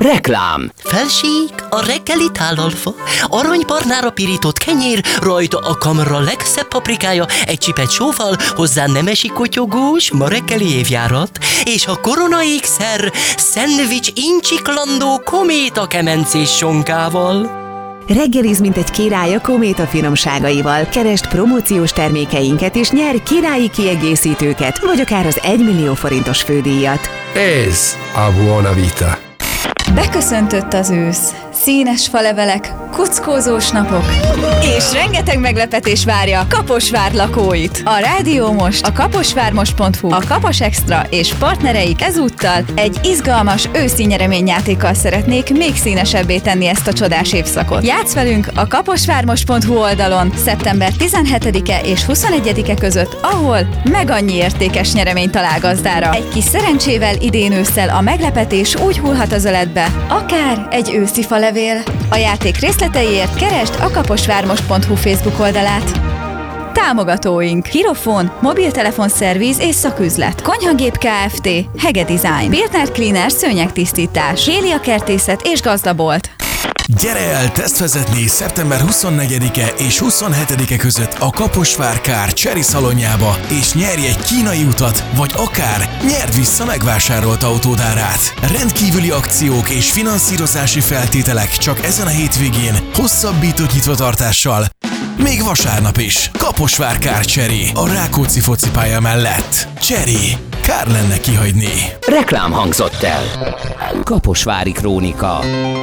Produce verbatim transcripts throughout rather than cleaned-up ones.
Reklám. Felség, a reggeli tálalfa, aranybarnára pirított kenyér, rajta a kamra legszebb paprikája, egy csipet sóval, hozzá nemesi kotyogós, ma reggeli évjárat, és a korona ékszer, szendvics incsiklandó kométa kemencés sonkával. Reggeliz, mint egy király a Kométa finomságaival. Keresd promóciós termékeinket és nyerj királyi kiegészítőket, vagy akár az egymillió forintos fődíjat. Ez a Buona Vita. Beköszöntött az ősz. Színes falevelek, kuckózós napok, és rengeteg meglepetés várja Kaposvár lakóit. A Rádió Most, a kaposvármost pont hu, a Kapos Extra és partnereik ezúttal egy izgalmas őszi nyereményjátékkal szeretnék még színesebbé tenni ezt a csodás évszakot. Játsz velünk a kaposvármost pont hu oldalon szeptember tizenhetedike és huszonegyedike között, ahol meg annyi értékes nyeremény talál gazdára. Egy kis szerencsével idén ősszel a meglepetés úgy hullhat az öletbe, akár egy őszi falevél. A játék részleteiért keresd a kaposvármost pont hu Facebook oldalát. Támogatóink: Hirofon, mobiltelefonszerviz és szaküzlet, Konyhagép Kft., Hege Design, Piltner Cleaner szőnyegtisztítás, Hélia Kertészet és Gazdabolt. Gyere el tesztvezetni szeptember huszonnegyedike és huszonhetedike között a Kaposvár Kár Cherry szalonjába, és nyerj egy kínai utat, vagy akár nyerd vissza megvásárolt autódárát. Rendkívüli akciók és finanszírozási feltételek csak ezen a hétvégén, hosszabbított nyitvatartással. Még vasárnap is. Kaposvár Kár Cherry a Rákóczi focipálya mellett. Cherry. Kár lenne kihagyni. Reklám hangzott el. Kaposvári Krónika.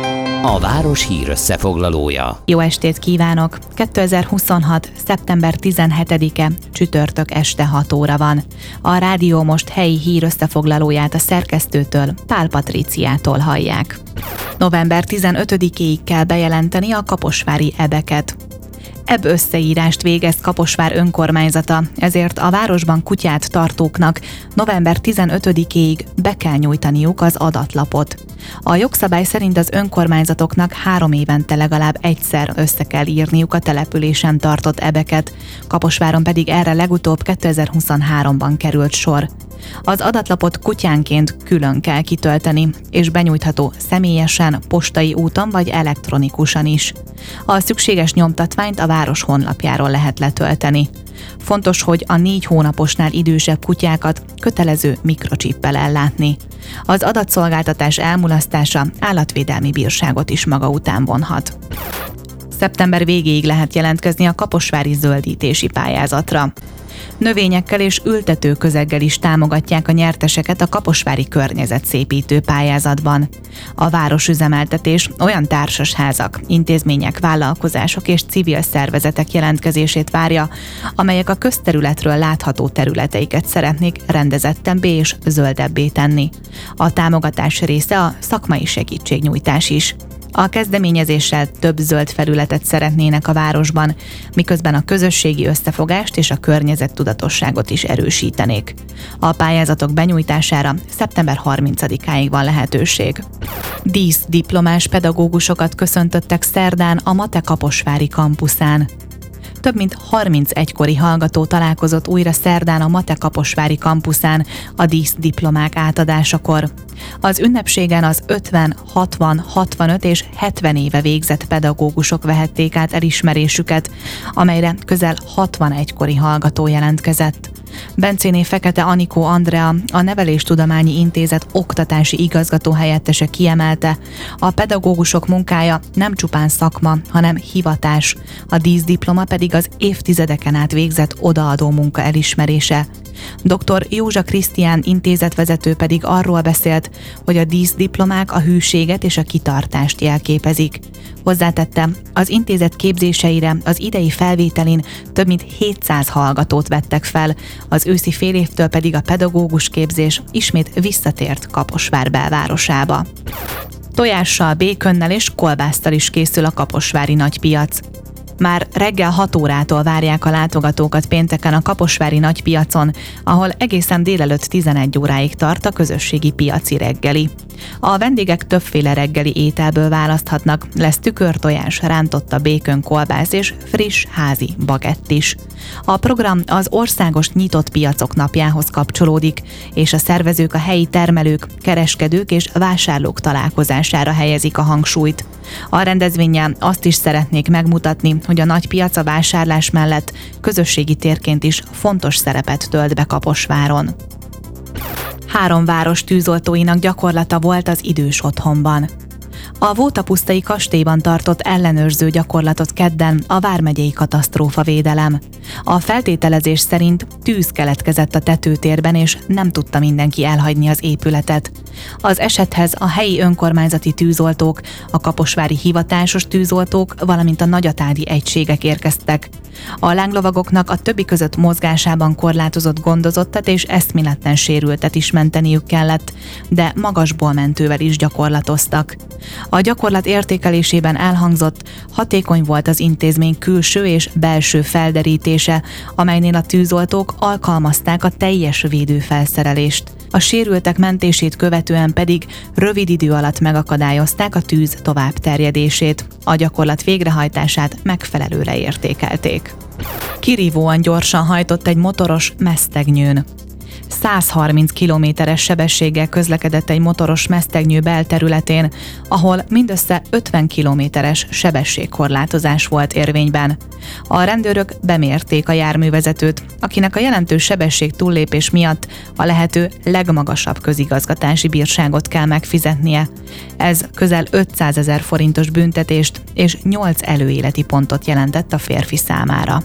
A város hír összefoglalója. Jó estét kívánok! kétezer-huszonhat. szeptember tizenhetedike, csütörtök este hat óra van. A Rádió Most helyi hír összefoglalóját a szerkesztőtől, Pál Patriciától hallják. november tizenötödikéig kell bejelenteni a kaposvári ebeket. Ebb összeírást végez Kaposvár önkormányzata, ezért a városban kutyát tartóknak november tizenötödikéig be kell nyújtaniuk az adatlapot. A jogszabály szerint az önkormányzatoknak három évente legalább egyszer össze kell írniuk a településen tartott ebeket, Kaposváron pedig erre legutóbb kétezer-huszonháromban került sor. Az adatlapot kutyánként külön kell kitölteni, és benyújtható személyesen, postai úton vagy elektronikusan is. A szükséges nyomtatványt a város honlapjáról lehet letölteni. Fontos, hogy a négy hónaposnál idősebb kutyákat kötelező mikrocsippel ellátni. Az adatszolgáltatás elmulasztása állatvédelmi bírságot is maga után vonhat. Szeptember végéig lehet jelentkezni a kaposvári zöldítési pályázatra. Növényekkel és ültető közeggel is támogatják a nyerteseket a kaposvári környezetszépítő pályázatban. A városüzemeltetés olyan társasházak, intézmények, vállalkozások és civil szervezetek jelentkezését várja, amelyek a közterületről látható területeiket szeretnék rendezettebbé és zöldebbé tenni. A támogatás része a szakmai segítségnyújtás is. A kezdeményezéssel több zöld felületet szeretnének a városban, miközben a közösségi összefogást és a környezettudatosságot is erősítenék. A pályázatok benyújtására szeptember harmincadikáig van lehetőség. Díszdiplomás pedagógusokat köszöntöttek szerdán a MATE kaposvári kampuszán. Több mint harminc egykori hallgató találkozott újra szerdán a MATE kaposvári kampuszán a díszdiplomák átadásakor. Az ünnepségen az ötven, hatvan, hatvanöt és hetven éve végzett pedagógusok vehették át elismerésüket, amelyre közel hatvan egykori hallgató jelentkezett. Bencéné Fekete Anikó Andrea, a Neveléstudományi Intézet oktatási igazgató helyettese kiemelte, a pedagógusok munkája nem csupán szakma, hanem hivatás, a díszdiploma pedig az évtizedeken át végzett odaadó munka elismerése. doktor Józsa Krisztián intézetvezető pedig arról beszélt, hogy a díszdiplomák a hűséget és a kitartást jelképezik. Hozzátette, az intézet képzéseire az idei felvételin több mint hétszáz hallgatót vettek fel, az őszi félévtől pedig a pedagógus képzés ismét visszatért Kaposvár belvárosába. Tojással, békönnel és kolbásztal is készül a kaposvári nagypiac. Már reggel hat órától várják a látogatókat pénteken a kaposvári nagypiacon, ahol egészen délelőtt tizenegy óráig tart a közösségi piaci reggeli. A vendégek többféle reggeli ételből választhatnak, lesz tükörtojás, rántotta békön, kolbász és friss házi bagett is. A program az országos nyitott piacok napjához kapcsolódik, és a szervezők a helyi termelők, kereskedők és vásárlók találkozására helyezik a hangsúlyt. A rendezvényen azt is szeretnék megmutatni, hogy a nagy piac a vásárlás mellett közösségi térként is fontos szerepet tölt be Kaposváron. Három város tűzoltóinak gyakorlata volt az idős otthonban. A Vótapusztai kastélyban tartott ellenőrző gyakorlatot kedden a vármegyei katasztrófavédelem. A feltételezés szerint tűz keletkezett a tetőtérben, és nem tudta mindenki elhagyni az épületet. Az esethez a helyi önkormányzati tűzoltók, a kaposvári hivatásos tűzoltók, valamint a nagyatádi egységek érkeztek. A lánglovagoknak a többi között mozgásában korlátozott gondozottat és eszméletlen sérültet is menteniük kellett, de magasból mentővel is gyakorlatoztak. A gyakorlat értékelésében elhangzott, hatékony volt az intézmény külső és belső felderítése, amelynél a tűzoltók alkalmazták a teljes védőfelszerelést. A sérültek mentését követően pedig rövid idő alatt megakadályozták a tűz tovább terjedését. A gyakorlat végrehajtását megfelelőre értékelték. Kirívóan gyorsan hajtott egy motoros Mesztegnyőn. száz harminc kilométeres sebességgel közlekedett egy motoros Mesztegnyő belterületén, ahol mindössze ötven kilométeres sebességkorlátozás volt érvényben. A rendőrök bemérték a járművezetőt, akinek a jelentős sebesség túllépés miatt a lehető legmagasabb közigazgatási bírságot kell megfizetnie. Ez közel ötszázezer forintos büntetést és nyolc előéleti pontot jelentett a férfi számára.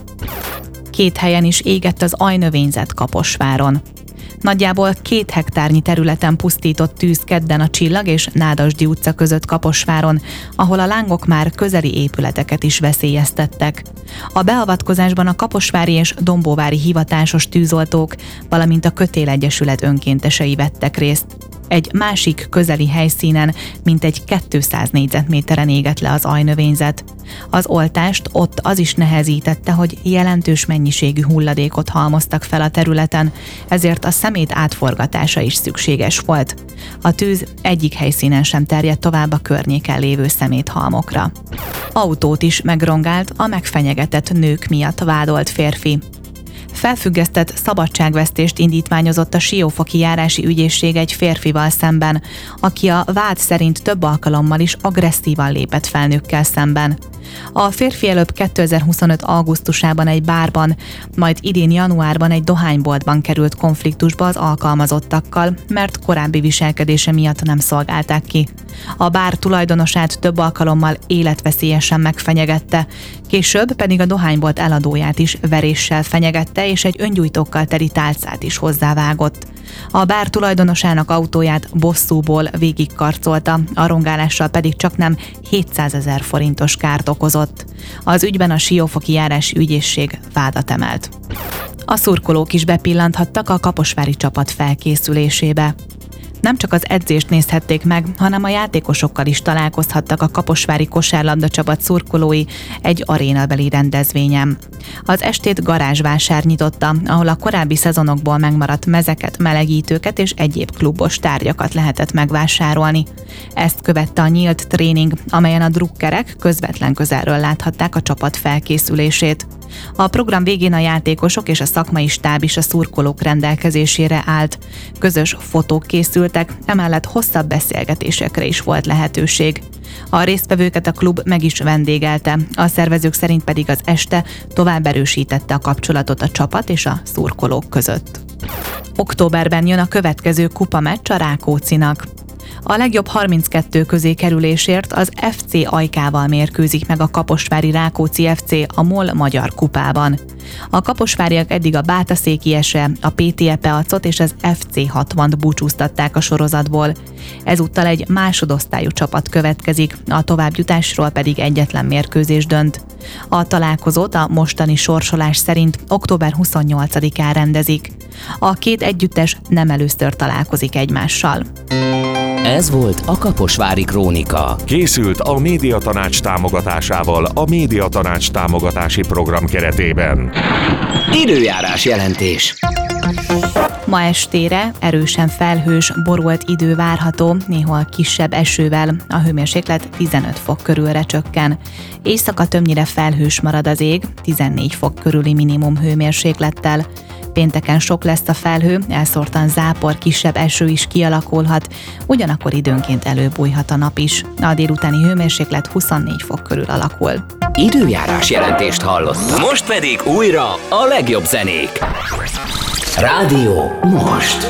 Két helyen is égett az ajnövényzet Kaposváron. Nagyjából két hektárnyi területen pusztított tűz kedden a Csillag és Nádasdy utca között Kaposváron, ahol a lángok már közeli épületeket is veszélyeztettek. A beavatkozásban a kaposvári és dombóvári hivatásos tűzoltók, valamint a Kötélegyesület önkéntesei vettek részt. Egy másik közeli helyszínen mintegy kétszáz négyzetméteren égett le az ajnövényzet. Az oltást ott az is nehezítette, hogy jelentős mennyiségű hulladékot halmoztak fel a területen, ezért a szemét átforgatása is szükséges volt. A tűz egyik helyszínen sem terjedt tovább a környéken lévő szeméthalmokra. Autót is megrongált a megfenyegetett nők miatt vádolt férfi. Felfüggesztett szabadságvesztést indítványozott a Siófoki járási ügyészség egy férfival szemben, aki a vád szerint több alkalommal is agresszívan lépett fel nőkkel szemben. A férfi előbb kétezer-huszonöt augusztusában egy bárban, majd idén januárban egy dohányboltban került konfliktusba az alkalmazottakkal, mert korábbi viselkedése miatt nem szolgálták ki. A bár tulajdonosát több alkalommal életveszélyesen megfenyegette, később pedig a dohánybolt eladóját is veréssel fenyegette és egy öngyújtókkal teli tálcát is hozzávágott. A bár tulajdonosának autóját bosszúból végigkarcolta, a rongálással pedig csaknem hétszázezer forintos kárt okozott. Az ügyben a Siófoki járási ügyészség vádat emelt. A szurkolók is bepillanthattak a kaposvári csapat felkészülésébe. Nem csak az edzést nézhették meg, hanem a játékosokkal is találkozhattak a kaposvári kosárlabda csapat szurkolói egy arénabeli rendezvényen. Az estét garázsvásár nyitotta, ahol a korábbi szezonokból megmaradt mezeket, melegítőket és egyéb klubos tárgyakat lehetett megvásárolni. Ezt követte a nyílt tréning, amelyen a drukkerek közvetlen közelről láthatták a csapat felkészülését. A program végén a játékosok és a szakmai stáb is a szurkolók rendelkezésére állt. Közös fotók készültek, emellett hosszabb beszélgetésekre is volt lehetőség. A résztvevőket a klub meg is vendégelte, a szervezők szerint pedig az este tovább erősítette a kapcsolatot a csapat és a szurkolók között. Októberben jön a következő kupameccs a Rákóczinak. A legjobb harminckettő közé kerülésért az ef cé Ajkával mérkőzik meg a kaposvári Rákóczi ef cé a MOL Magyar Kupában. A kaposváriak eddig a Bátaszéki Ese, a pé té e Peacot és az ef cé hatvant búcsúztatták a sorozatból. Ezúttal egy másodosztályú csapat következik, a továbbjutásról pedig egyetlen mérkőzés dönt. A találkozót a mostani sorsolás szerint október huszonnyolcadikán rendezik. A két együttes nem először találkozik egymással. Ez volt a Kaposvári Krónika. Készült a Médiatanács támogatásával a Médiatanács támogatási program keretében. Időjárás jelentés. Ma Ma estére erősen felhős, borult idő várható, néhol kisebb esővel, a hőmérséklet tizenöt fok körülre csökken. Éjszaka többnyire felhős marad az ég, tizennégy fok körüli minimum hőmérséklettel. Pénteken sok lesz a felhő, elszórtan zápor, kisebb eső is kialakulhat, ugyanakkor időnként előbújhat a nap is. A délutáni hőmérséklet huszonnégy fok körül alakul. Időjárás jelentést hallottak. Most pedig újra a legjobb zenék. Rádió most.